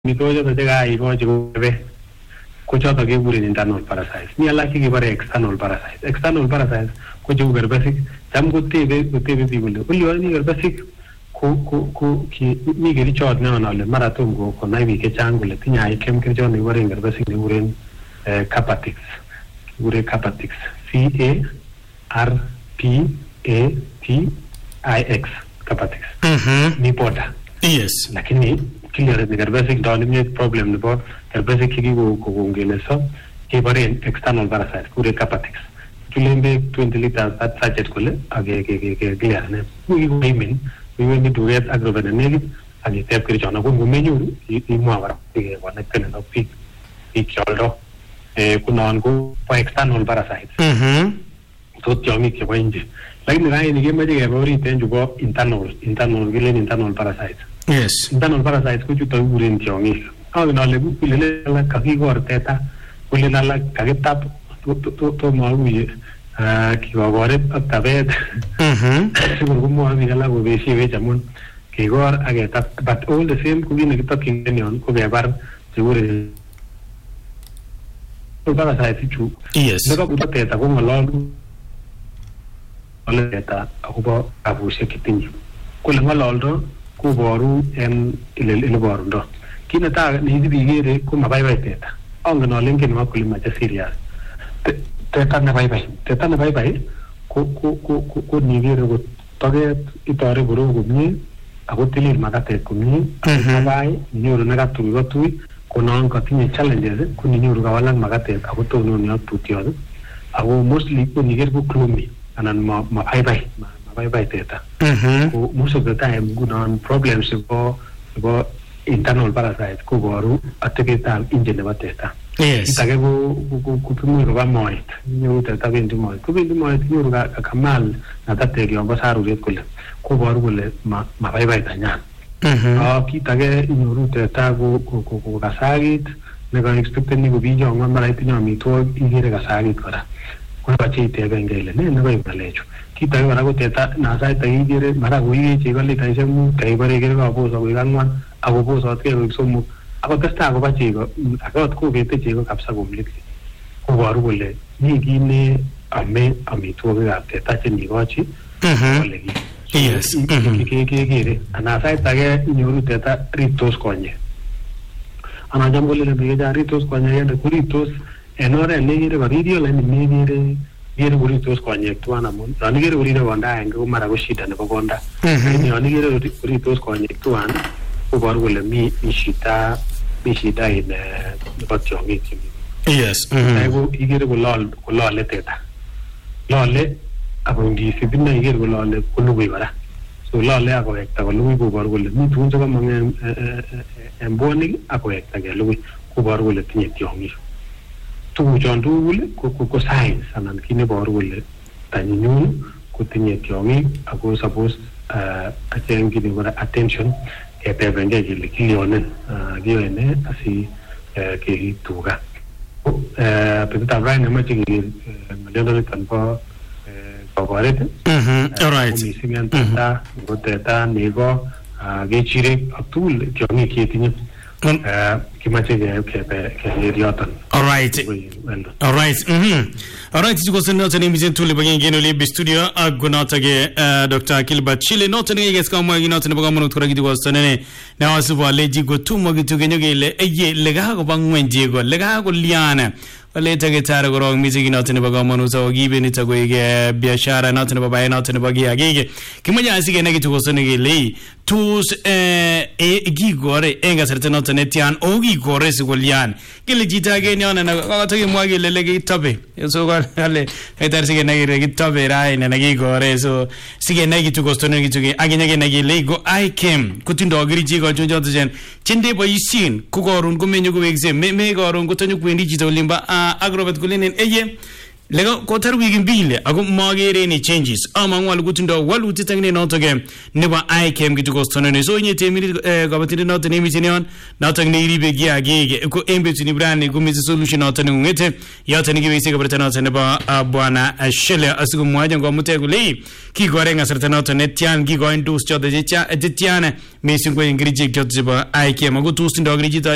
Mitojo to jaga iko jibe kucho to geburi internal parasites ni ala ki gebare external parasites ko jo basic jam gutte be bibule ulio ni basic ko ki ni geri chot na le marathon go ko nai bi ke changule tinya ai kem ke jo ni wore basic ni uren capatix CARPATIX capatix ni poda yes lakini clear the basic dominant problem about basic ki go ngele so ke bare external parasite kure capatix tulembe 20 liters at sachet kole age ke clear ne we will do it agrovenenig and the tep jona go menu I muavara ke wana ken no pig choldo kuna go for external parasites so tiomi ke wenje lakini rai ni gemaje ke bori tenju go internal parasites yes internal parasites ko chuto uren tiomi au na le kulele la kaki gorteta kulele la kagitap to maluye ki gore tabet sigur mo ami la go besi ve jamun ki gor ageta but all the same ku ni talking union ko be bar sigure to parasites chu yes daga ku teta ko ngalo oleta akubo abuse kitinyi kule ngalo ku boru en ile boru ndo kinata ni bigere ku mabai teta ongno linkin ma kulima cha serious teta na bye ko ni gere go toge itore buru gumni ako tilil magate kumni bai nyoro na gatu gotui ko non ka tinye challenges ku ni nyoro ga walang magate ako to no ni atutio ako mostly ko ni gere go klumi anan ma bye teta ko most of the time good on problems about internal parasites ko boru ategetal injene bateta yes tage go kupimu ga moit nyu teta bindu moit nyu ga kamal na tategi on basaru ret kule ko boru kule ma bye tanya ki tage nyu teta go gasagit ne ga expect ni go bijo ngam mara itinyo mi to igere gasagit kora ko ba chi te bengele ne ga ibalecho ki tage bara go teta na sai tagi igere mara go ige chi ga le tai semu tai bare igere ga bo so go ganwan ako bo so te go somu ako testa ako ba chi go ako ko bete chi go kapsa go mlik ko waru gole ni gine ami to ga teta chi ni go chi yes ke ana sai tage nyoru teta ritos konye ana jam gole le bega ritos konye ya ritos enore ne gire ba video le ni gire ritos konye tu ana mon ani gire uri de wanda ngo mara go shida ne bogonda ni ani gire ritos konye tu ana ko waru gole mi shita in botjongi kimi yes go igire go lol le teta lol abongi sibina igire go lol ko luwi wala so lol le ako ekta ko luwi ko waru gole mi tunjo ko mangen emboni ako ekta ge luwi ko waru gole tinye tjongi tu jondu wule ko science anan kine waru gole tani nyun ko tinye tjongi ako suppose atengi ni wala attention ke pebenge gile kilionen gione asi ke tuga petita brain ma chi malendo kan po correct all right mi simianta goteta nego ge chire atul tiomi ke tinye kimache ke riotan all right tuko sendo tani mizin tule bagin geno le studio agunata ge Dr. Kilba Chile not ne ge ska mo gi not ne baga mo tura gi go sanene na wasu ba leji go tumo gi tuge nyoge le eye le ga go bangwen jego le ga go liana wale tage tare go rong mizigi not ne baga mo so gi be ni tago ge biashara not ne baba not ne bagi agege kimoja asige ne gi tugo sanene le tus gi gore enga serte not ne tian o gi gore se go lian kile jitage ne ona na ga to gi mo gi le gi tobe so go ale hetar sige ne gi tobe rai ne gi gore so sige ne gi tugo stone gi tugi agenya ne gi le go I came kutindo giri ji go jonjo jen chinde bo yisin ku gorun go menyu go exam me gorun go tanyu kwendi ji to limba agrobet gulenen eye lega ko tarwi gimbile ago magere ni changes amangwal gutindo walu titangne not again never I came gitu go stone so nyete mi gabatini not ne mitinion not ne ribe gi agege ko embeti ni brand go mi solution not ne ngete ya tani gi bese gabrata not ne ba bwana shele asugo mwaje go mutego le ki gore nga certain not ne tian gi go indus cho de tiane me singo ingriji gyotsiba I came go tustindo griji